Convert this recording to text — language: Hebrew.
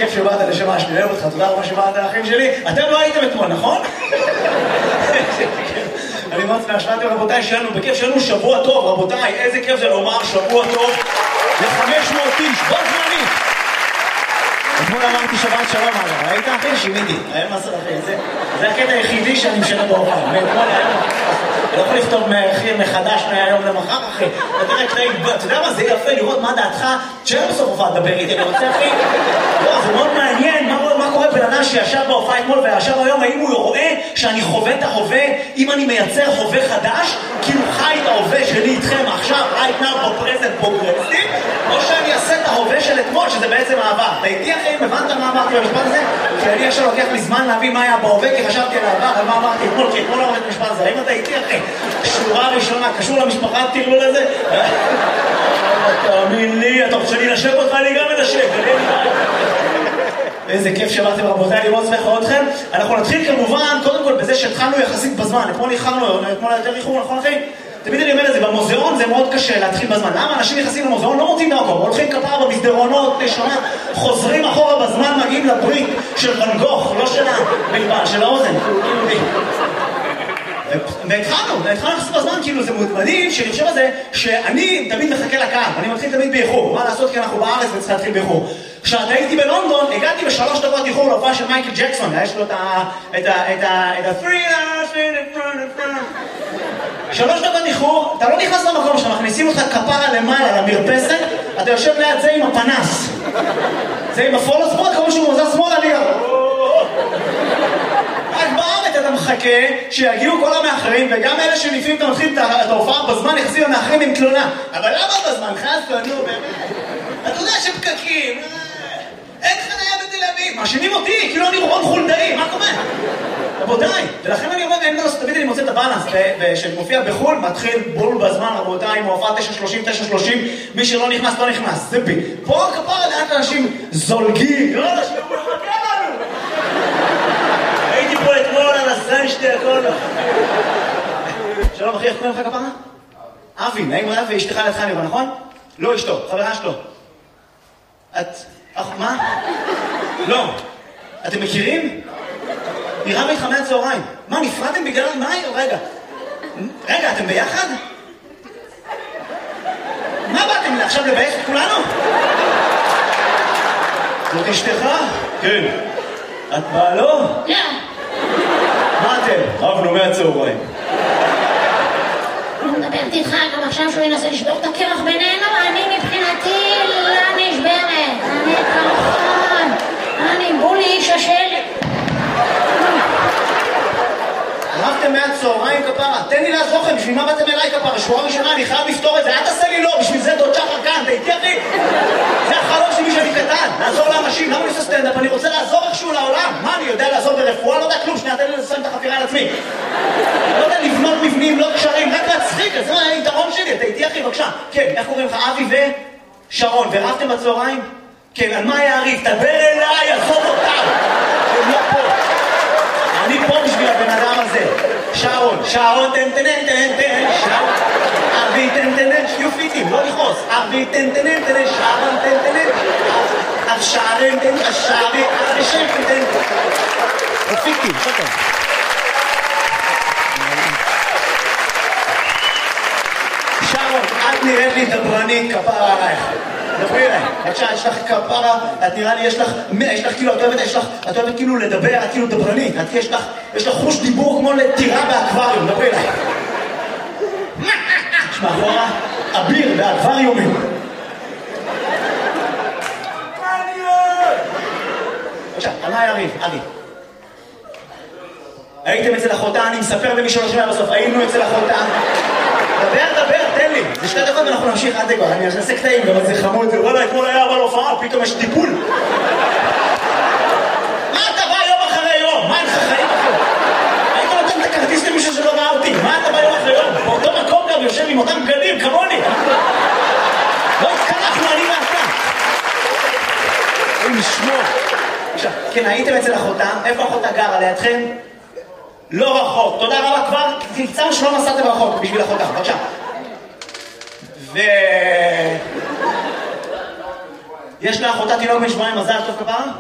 כיף שבאת לשמה, אני אוהב אותך, תודה רבה שבאת לאחים שלי. אתם לא הייתם אתמול, נכון? אני מאוד שמח שבאתם רבותיי שלנו, בכיף שלנו שבוע טוב, רבותיי, איזה כיף זה לומר שבוע טוב ל-500 איש, בו זמנית. אתמול אמרתי שבת שלום, ראית אחי? שימיתי, היה מסר אחי, זה הקטע היחידי שאני משנה בהופעה, ואתמול היה אני לא יכול לכתוב מחדש מהיום למחר אחי, אתה יודע מה, זה יפה לראות מה דעתך, תשאר בסוף הופעה לדבר איתי, אני רוצה אחי, לא, זה מאוד מעניין, מה קורה בן אדם שישב בהופעה אתמול וישב היום, האם הוא רואה שאני חווה את ההווה, אם אני מייצר הווה חדש, כאילו חי את ההווה שלי איתכם עכשיו, right now, בפרזנט פרוגרסיב, או שאני אעשה את ההווה של אתמול, שזה בעצם העבר. אתה איתי אחי, הבנת מה אמרתי במשפט הזה? כי אני עכשיו לוקח לי זמן להבין מה היה בהווה, כי חשבתי על העבר, על מה אמרתי אתמול, כי אתמול אמרתי את המשפט הזה. האם אתה איתי אחי? שורה ראשונה, קשור למשפחה, תראו לזה? תאמין לי, אתה רוצה להינשק אותך, אני גם מנשק. איזה כיף שבאתם רבותיי, אני מאוד שמח לראות אתכם. אנחנו נתחיל כמובן, קודם כל בזה שהתחלנו יחסית בזמן. אתמול איחרנו, אתמול יותר איחור, נכון אחי? תמיד אני אומר את זה, במוזיאון זה מאוד קשה להתחיל בזמן. למה אנשים נכנסים למוזיאון לא מוצאים את המקום? הולכים כפרה במסדרונות, נשמה, חוזרים אחורה בזמן, מגיעים לברית של ואן גוך, לא של הבלבן, של האוזן. והתחלנו לחסות בזמן, כאילו זה מדהים שאני חושב על זה שאני תמיד מחכה לקהל, אני מתחיל תמיד באיחור, מה לעשות כי אנחנו בארץ וצריך להתחיל באיחור. כשהייתי בלונדון, הגעתי ב3 דקות איחור להופעה של מייקל ג'קסון, יש לו את 3 דקות איחור, אתה לא נכנס למקום שמכניסים אותך כפרה למעלה למרפסת, אתה יושב ליד זה עם הפנס, זה עם הפולו ספורט, כמו שהוא מוזר שמאלה לי רק בארץ אתה מחכה שיגיעו כל המאחרים, וגם אלה שלפעמים אתה מתחיל את ההופעה בזמן יחזיר המאחרים עם תלונה. אבל למה בזמן? חסו, נו באמת. אתה יודע שפקקים, אין חניה בתל אביב, מאשימים אותי, כאילו אני רון חולדאי, מה קורה? רבותיי, ולכן אני אומר, אין דרוס, תמיד אני מוצא את הבאלנס, שמופיע בחול, מתחיל בול בזמן, רבותיי, עם ההופעה 9:30, מי שלא נכנס, לא נכנס, זה בי. פה כפרה לאט אנשים זולגים, לא אנשים, הוא מחכה לנו. הייתי פה אתמול על הסן שתי הכל. שלום אחי, איך קוראים לך כפרה? אבי, נעים מאוד, ואשתך לידך אני רואה, נכון? לא אשתו, חברה שלו. מה? לא. אתם מכירים? נראה איתך מהצהריים. מה, נפרדתם בגלל מה? רגע, אתם ביחד? מה באתם עכשיו לבייש את כולנו? זאת אשתך? כן. את באה לא? לא. מה אתם? רבנו מהצהריים. אני מדברת איתך גם עכשיו שהוא ינסה לשבור את הקרח בינינו, אני מבחינתי לא נשברת. אני כמובן. אני בולי איש השל. רבתם מהצהריים כפרה, תן לי לעזור לכם, בשביל מה באתם אליי כפרה? שורה ראשונה, אני חייב לפתור את זה, אל תעשה לי לא, בשביל זה דוד שחר כאן, אתה איתי אחי? זה החלום שלי שאני קטן, לעזור לאנשים, למה אני עושה סטנדאפ? אני רוצה לעזור איכשהו לעולם. מה, אני יודע לעזור ברפואה? לא יודע כלום, שנייה, תן לי לסיים את החפירה על עצמי. לא יודע לבנות מבנים, לא קשרים, רק להצחיק, זה היתרון שלי, אתה איתי אחי, בבקשה. כן, איך קוראים לך? אבי ושרון, ורבתם בצהריים? כן, על מה יעריף? תדבר אליי, עזוב אותם. הם לא פה. אני פה בשביל הבן אדם הזה. שרון, תן, אבי, תן, שיהיו פיטים, לא לכעוס. אבי, תן, שרון, תן, השערים, השערים, השם, תן. פיטים, שכן. שרון, את נראית לי דברנית כפרה עלייך. דברי אליי, בבקשה, יש לך כפרה, את נראה לי, יש לך כאילו, את אוהבת כאילו לדבר, את כאילו דברנית, יש לך חוש דיבור כמו לטירה באקווריום, דברי אליי. יש מאחורה אביר באקווריומים. בבקשה, על מה יריב? אבי. הייתם אצל אחותה, אני מספר למי שלא שומע בסוף, היינו אצל אחותה. דבר, תן לי. זה 2 דקות ואנחנו נמשיך עד כבר. אני אעשה קטעים, גם זה חמוד. וואלה, אתמול היה אבל הופעה, פתאום יש טיפול. מה אתה בא יום אחרי יום? מה אין לך חיים אחרי? היית נותן את הכרטיס למישהו שלא ראה אותי. מה אתה בא יום אחרי יום? באותו מקום גם יושב עם אותם בגדים, כמוני. לא התקלחנו, אני ואתה. אין לשמור. כן, הייתם אצל אחותה. איפה אחותה גרה? לידכם? לא רחוק, תודה רבה כבר, תקצר שלא נסעתם רחוק בשביל אחותה, בבקשה. יש לאחותה תינוק בן 7 מזל טוב כפרה?